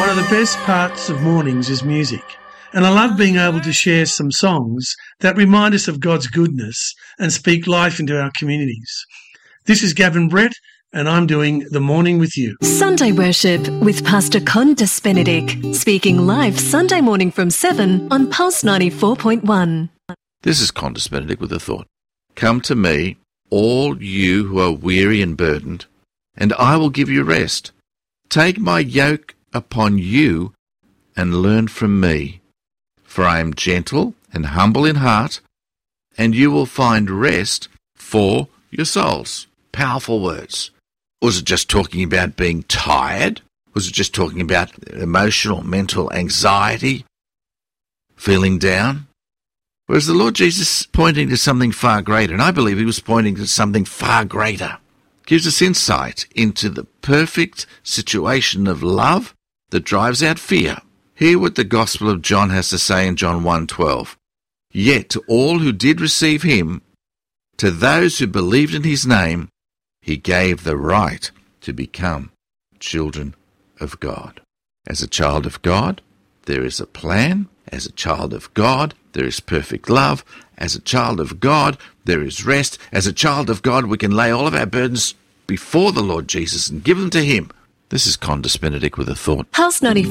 One of the best parts of mornings is music, and I love being able to share some songs that remind us of God's goodness and speak life into our communities. This is Gavin Brett, and I'm doing The Morning with You. Sunday Worship with Pastor Condis Benedict, speaking live Sunday morning from 7 on Pulse 94.1. This is Condis Benedict with a thought. Come to me, all you who are weary and burdened, and I will give you rest. Take my yoke upon you and learn from me, for I am gentle and humble in heart, and you will find rest for your souls. Powerful words. Was it just talking about being tired? Was it just talking about emotional, mental anxiety, feeling down? Whereas the Lord Jesus pointing to something far greater, and I believe he was pointing to something far greater, gives us insight into the perfect situation of love that drives out fear. Hear what the Gospel of John has to say in John 1:12. Yet to all who did receive him, to those who believed in his name, he gave the right to become children of God. As a child of God, there is a plan. As a child of God, there is perfect love. As a child of God, there is rest. As a child of God, we can lay all of our burdens before the Lord Jesus and give them to him. This is Condis Benedict with a thought. Pulse 94.